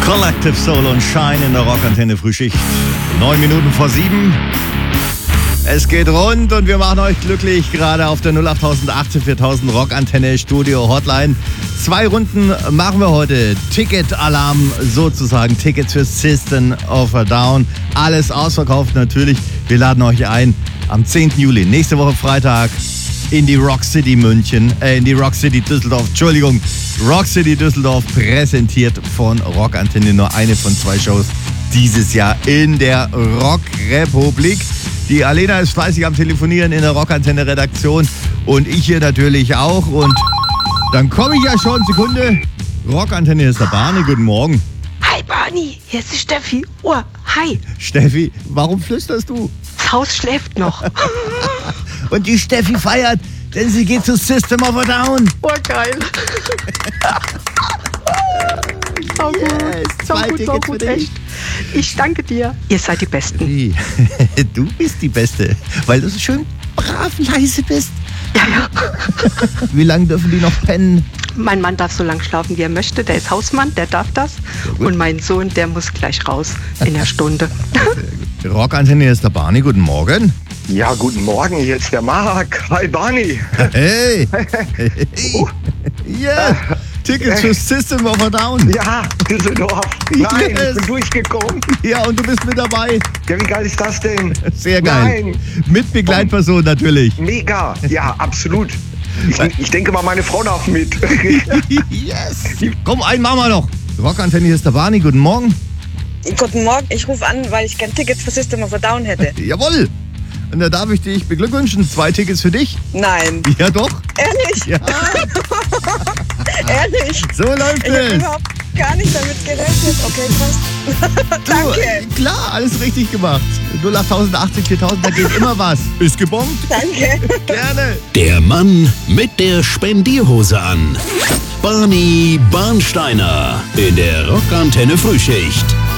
Collective Soul und Shine in der Rockantenne Frühschicht. 9 Minuten vor 7. Es geht rund und wir machen euch glücklich, gerade auf der 08018 4000 Rockantenne Studio Hotline. 2 Runden machen wir heute. Ticket-Alarm sozusagen. Tickets für System of a Down. Alles ausverkauft natürlich. Wir laden euch ein am 10. Juli, nächste Woche Freitag, in die Rock City München, in die Rock City Düsseldorf, Entschuldigung, Rock City Düsseldorf, präsentiert von Rockantenne, nur eine von 2 Shows dieses Jahr in der Rockrepublik. Die Alena ist fleißig am Telefonieren in der Rockantenne Redaktion und ich hier natürlich auch und dann komme ich ja schon, Sekunde, Rockantenne ist der Barney, guten Morgen. Hi Barney, hier ist die Steffi. Oh, hi. Steffi, warum flüsterst du? Das Haus schläft noch. Und die Steffi feiert, denn sie geht zu System of a Down. Oh, geil. So Yes, so gut, echt. Ich danke dir. Ihr seid die Besten. Wie? Du bist die Beste, weil du so schön brav leise bist. Ja. Wie lange dürfen die noch pennen? Mein Mann darf so lange schlafen, wie er möchte. Der ist Hausmann, der darf das. Und mein Sohn, der muss gleich raus in der Stunde. Rockantenne ist der Barney, guten Morgen. Ja, guten Morgen, hier ist der Marc. Hi, Barney. Hey. Ja, Tickets für System of a Down. Ja, Düsseldorf. Nein, Yes. ich bin durchgekommen. Ja, und du bist mit dabei. Ja, wie geil ist das denn? Sehr geil. Nein. Mit Begleitperson natürlich. Mega. Ja, absolut. Ich denke mal, meine Frau darf mit. Yes. Komm, einen machen wir noch. Rockantenne, hier ist der Barney, guten Morgen. Guten Morgen, ich rufe an, weil ich gern Tickets für System of a Down hätte. Jawohl. Und da darf ich dich beglückwünschen. 2 Tickets für dich. Nein. Ja, doch. Ehrlich? Ja. Ehrlich? So läuft Ich habe es. überhaupt gar nicht damit gerechnet. Okay, krass. Danke. Du, klar, alles richtig gemacht. 08080 4000, da geht immer was. Ist gebombt. Danke. Gerne. Der Mann mit der Spendierhose an. Barney Barnsteiner in der Rockantenne Frühschicht.